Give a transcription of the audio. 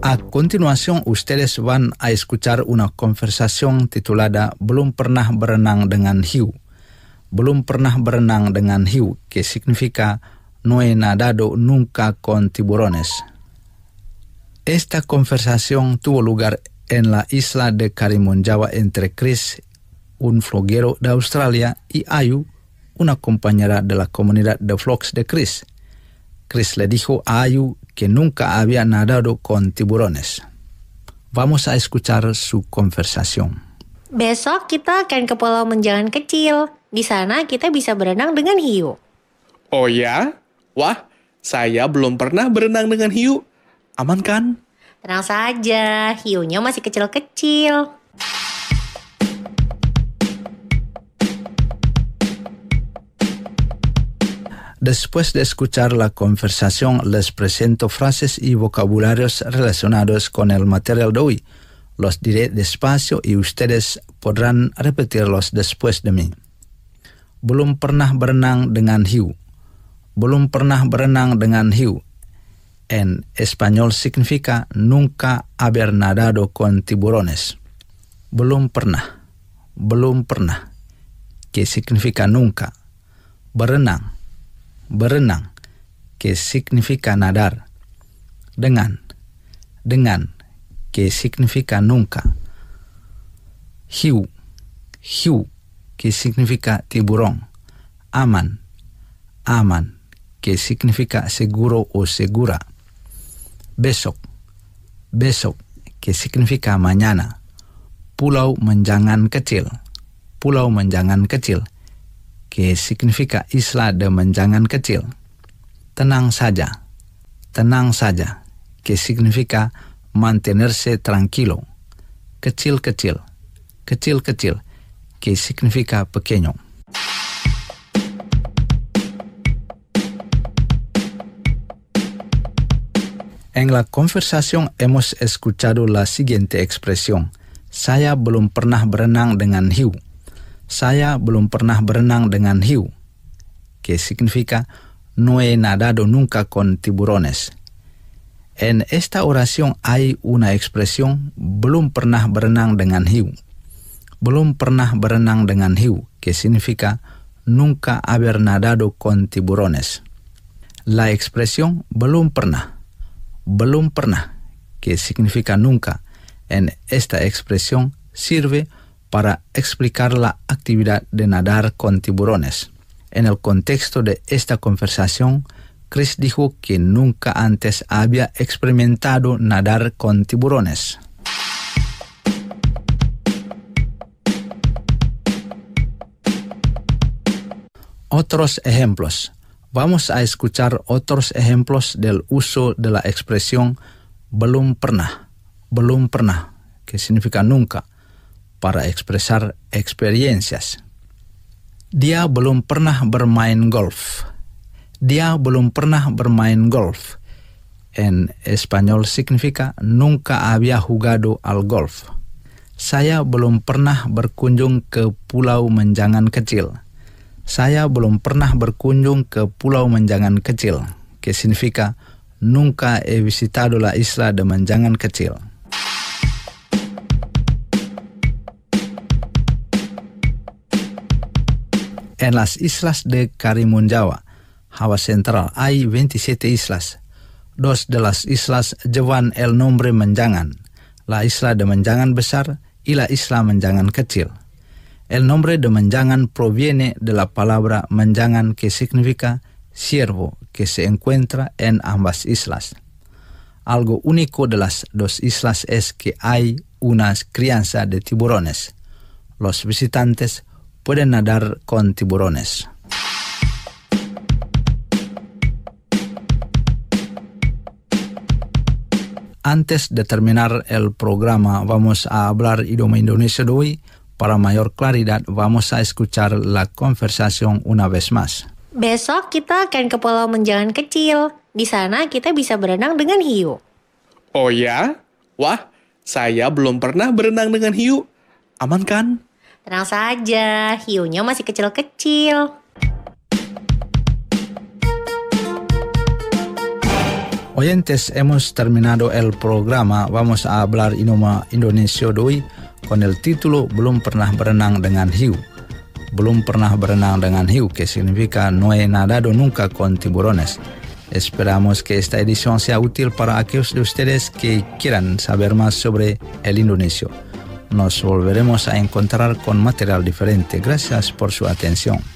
A continuación, ustedes van a escuchar una conversación titulada Belum pernah berenang dengan hiu. Belum pernah berenang dengan hiu, que significa no he nadado nunca con tiburones. Esta conversación tuvo lugar en la isla de Karimun Jawa entre Chris, un vloguero de Australia, y Ayu, una compañera de la comunidad de vlogs de Chris. Chris le dijo a Ayu que nunca había nadado con tiburones. Vamos a escuchar su conversación. Besok kita akan ke Pulau Menjangan Kecil. Di sana kita bisa berenang dengan hiu. Oh ya? Wah, saya belum pernah berenang dengan hiu. Aman kan? Tenang saja, hiunya masih kecil-kecil. Después de escuchar la conversación, les presento frases y vocabularios relacionados con el material de hoy. Los diré despacio y ustedes podrán repetirlos después de mí. Belum pernah berenang dengan hiu. Belum pernah berenang dengan hiu. En español significa nunca haber nadado con tiburones. Belum pernah. Belum pernah. Que significa nunca. Berenang. Berenang, que significa nadar. Dengan, que significa nunca. Hiu, que significa tiburón. Aman, que significa seguro o segura. Besok, que significa mañana. Pulau Menjangan Kecil, que significa isla de menjangan kecil. Tenang saja, que significa mantenerse tranquilo. Kecil, que significa pequeño. En la conversación hemos escuchado la siguiente expresión. Saya belum pernah berenang dengan hiu. Saya belum pernah berenang dengan hiu, que significa no he nadado nunca con tiburones. En esta oración hay una expresión belum pernah berenang dengan hiu. Belum pernah berenang dengan hiu, que significa nunca haber nadado con tiburones. La expresión belum pernah, que significa nunca, en esta expresión sirve para explicar la actividad de nadar con tiburones. En el contexto de esta conversación, Chris dijo que nunca antes había experimentado nadar con tiburones. Otros ejemplos. Vamos a escuchar otros ejemplos del uso de la expresión belum pernah, que significa nunca, para expresar experiencias. Dia belum pernah bermain golf. En español significa nunca había jugado al golf. Saya belum pernah berkunjung ke Pulau Menjangan Kecil. Saya belum pernah berkunjung ke Pulau Menjangan Kecil, que significa nunca he visitado la isla de Menjangan Kecil. En las islas de Karimun Jawa, Java Central, hay 27 islas. Dos de las islas llevan el nombre Menjangan, la isla de Menjangan Besar y la isla Menjangan Kecil. El nombre de Menjangan proviene de la palabra Menjangan, que significa ciervo, que se encuentra en ambas islas. Algo único de las dos islas es que hay una crianza de tiburones. Los visitantes pueden nadar con tiburones. Antes de terminar el programa, vamos a hablar idioma Indonesia de hoy. Para mayor claridad, vamos a escuchar la conversación una vez más. Besok kita akan ke Pulau Menjangan Kecil. Di sana kita bisa berenang dengan hiu. Oh ya? Wah, saya belum pernah berenang dengan hiu. Aman kan? Tenang saja, hiunya masih kecil-kecil. Oyentes, hemos terminado el programa. Vamos a hablar idioma Indonesia de hoy con el título Belum pernah berenang dengan hiu. Belum pernah berenang dengan hiu, que significa no he nadado nunca con tiburones. Esperamos que esta edición sea útil para aquellos de ustedes que quieran saber más sobre el indonesio. Nos volveremos a encontrar con material diferente. Gracias por su atención.